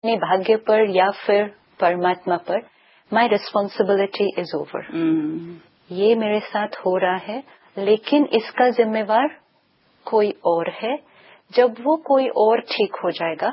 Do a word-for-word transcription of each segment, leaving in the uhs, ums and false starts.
अपने भाग्य पर या फिर परमात्मा पर, माई रिस्पॉन्सिबिलिटी इज ओवर। ये मेरे साथ हो रहा है, लेकिन इसका जिम्मेवार कोई और है। जब वो कोई और ठीक हो जाएगा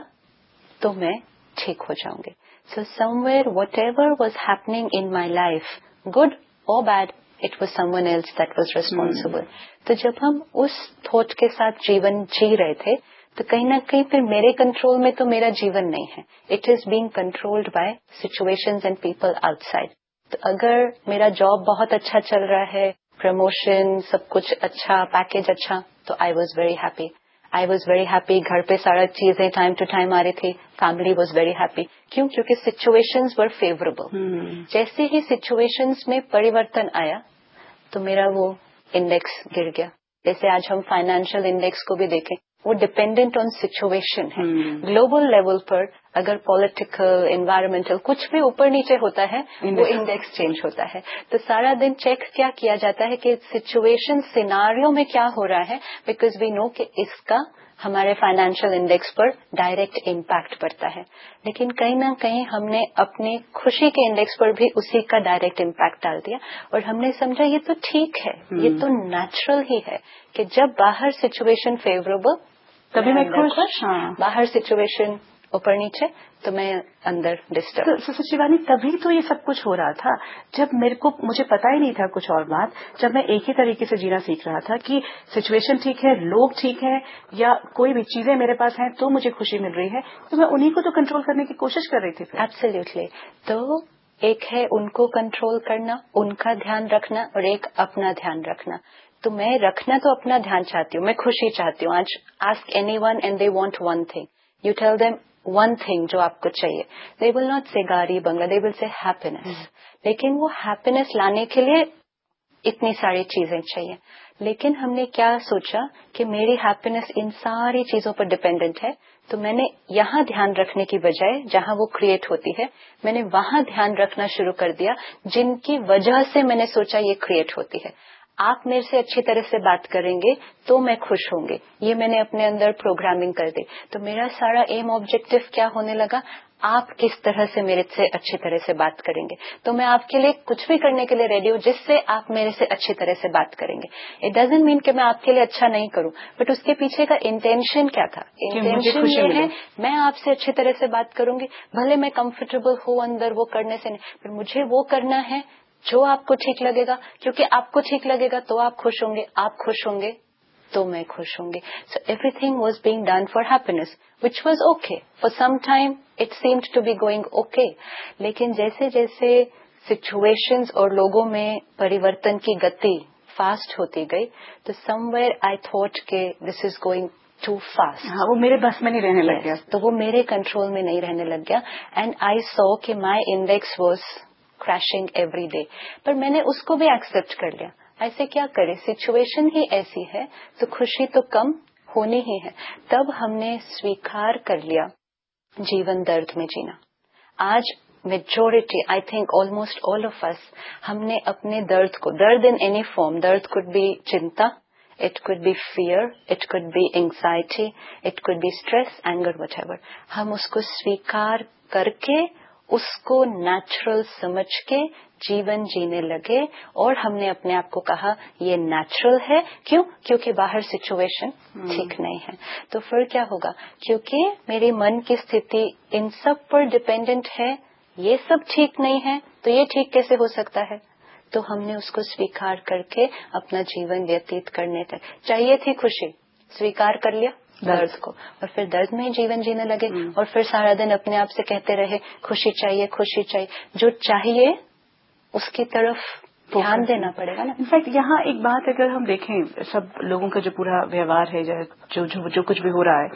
तो मैं ठीक हो जाऊंगी। So somewhere what ever was happening in my life, good और bad, it was someone else that was responsible. तो जब हम उस थॉट के साथ जीवन जी रहे थे, तो कहीं ना कहीं फिर मेरे कंट्रोल में तो मेरा जीवन नहीं है। It is being controlled by situations and people outside. तो अगर मेरा जॉब बहुत अच्छा चल रहा है, प्रमोशन, सब कुछ अच्छा, पैकेज अच्छा, तो I was very happy. I was very happy. घर पे सारा चीजें टाइम टू टाइम आ रही थी। Family was very happy. क्यों? क्योंकि सिचुएशंस वर फेवरेबल। hmm. जैसे ही सिचुएशंस में परिवर्तन आया तो मेरा वो इंडेक्स गिर गया। जैसे आज हम फाइनेंशियल इंडेक्स को भी देखें, वो डिपेंडेंट ऑन सिचुएशन है। Global hmm. लेवल पर अगर पॉलिटिकल, एनवायरमेंटल कुछ भी ऊपर नीचे होता है, वो इंडेक्स चेंज होता है। तो सारा दिन चेक क्या किया जाता है कि सिचुएशन, सिनारियो में क्या हो रहा है, बिकॉज वी नो कि इसका हमारे फाइनेंशियल इंडेक्स पर डायरेक्ट इम्पैक्ट पड़ता है। लेकिन कहीं ना कहीं हमने अपने खुशी के इंडेक्स पर भी उसी का डायरेक्ट इम्पैक्ट डाल दिया, और हमने समझा ये तो ठीक है, hmm. ये तो नेचुरल ही है कि जब बाहर सिचुएशन फेवरेबल तभी मैं खुश, हाँ। बाहर सिचुएशन ऊपर नीचे तो मैं अंदर डिस्टर्ब। तो so, शिवानी, तभी तो ये सब कुछ हो रहा था जब मेरे को, मुझे पता ही नहीं था कुछ और बात। जब मैं एक ही तरीके से जीना सीख रहा था कि सिचुएशन ठीक है, लोग ठीक है, या कोई भी चीजें मेरे पास हैं तो मुझे खुशी मिल रही है, तो मैं उन्हीं को तो कंट्रोल करने की कोशिश कर रही थी। एब्सोल्युटली। तो एक है उनको कंट्रोल करना, उनका ध्यान रखना, और एक अपना ध्यान रखना। तो मैं रखना तो अपना ध्यान चाहती हूँ, मैं खुशी चाहती हूँ। आज ask anyone and they want one thing, you tell them one thing जो आपको चाहिए, दे विल नॉट से गाड़ी बंगला, दे विल से हैप्पीनेस। लेकिन वो हैप्पीनेस लाने के लिए इतनी सारी चीजें चाहिए। लेकिन हमने क्या सोचा कि मेरी हैप्पीनेस इन सारी चीजों पर डिपेंडेंट है, तो मैंने यहाँ ध्यान रखने की बजाय जहाँ वो क्रिएट होती है, मैंने वहां ध्यान रखना शुरू कर दिया जिनकी वजह से मैंने सोचा ये क्रिएट होती है। आप मेरे से अच्छी तरह से बात करेंगे तो मैं खुश होंगे, ये मैंने अपने अंदर प्रोग्रामिंग कर दी। तो मेरा सारा एम ऑब्जेक्टिव क्या होने लगा, आप किस तरह से मेरे से अच्छी तरह से बात करेंगे, तो मैं आपके लिए कुछ भी करने के लिए रेडी हूँ जिससे आप मेरे से अच्छी तरह से बात करेंगे। इट डजंट मीन कि मैं आपके लिए अच्छा नहीं करूँ, बट उसके पीछे का इंटेंशन क्या था? इंटेंशन ये है, मैं आपसे अच्छी तरह से बात करूंगी, भले मैं कंफर्टेबल हूँ अंदर वो करने से नहीं, पर मुझे वो करना है जो आपको ठीक लगेगा, क्योंकि आपको ठीक लगेगा तो आप खुश होंगे, आप खुश होंगे तो मैं खुश होंगी। So everything was being done for happiness, which was okay for some time, it seemed to be going okay. लेकिन जैसे जैसे सिचुएशंस और लोगों में परिवर्तन की गति फास्ट होती गई, तो समवेयर आई थॉट के this is going to fast. हाँ, वो मेरे बस में नहीं रहने yes, लग गया, तो वो मेरे कंट्रोल में नहीं रहने लग गया। एंड आई सॉ कि माई index was crashing every day. पर मैंने उसको भी एक्सेप्ट कर लिया। ऐसे क्या करे, सिचुएशन ही ऐसी है तो खुशी तो कम होनी ही है। तब हमने स्वीकार कर लिया जीवन दर्द में जीना। आज majority, I think almost all of us, हमने अपने दर्द को, दर्द इन एनी फॉर्म, दर्द कुड बी चिंता, it could be fear, it could be anxiety, it could be stress, anger, whatever, हम उसको स्वीकार करके, उसको नेचुरल समझ के जीवन जीने लगे। और हमने अपने आप को कहा ये नेचुरल है। क्यों? क्योंकि बाहर सिचुएशन hmm. ठीक नहीं है। तो फिर क्या होगा, क्योंकि मेरे मन की स्थिति इन सब पर डिपेंडेंट है, ये सब ठीक नहीं है तो ये ठीक कैसे हो सकता है? तो हमने उसको स्वीकार करके अपना जीवन व्यतीत करने तक, चाहिए थी खुशी, स्वीकार कर लिया दर्द को, और फिर दर्द में ही जीवन जीने लगे। hmm. और फिर सारा दिन अपने आप से कहते रहे खुशी चाहिए, खुशी चाहिए। जो चाहिए उसकी तरफ ध्यान देना पड़ेगा ना। इनफैक्ट यहाँ एक बात अगर हम देखें, सब लोगों का जो पूरा व्यवहार है, जो जो जो कुछ भी हो रहा है,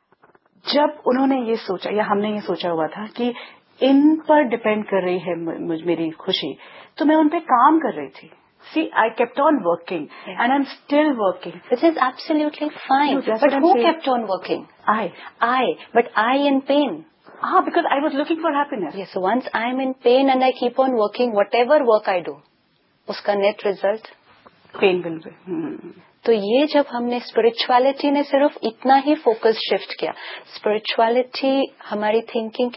जब उन्होंने ये सोचा या हमने ये सोचा हुआ था कि इन पर डिपेंड कर रही है मेरी खुशी, तो मैं उन पे काम कर रही थी। See, I kept on working, yeah. and I'm still working. This is absolutely fine. No, but who saying. kept on working? I. I. But I in pain. Ah, because I was looking for happiness. Yes, so once I'm in pain and I keep on working, whatever work I do, उसका net result pain will be. Hmm. तो ये जब हमने spirituality ने सिर्फ इतना ही focus shift किया, spirituality हमारी थिंकिंग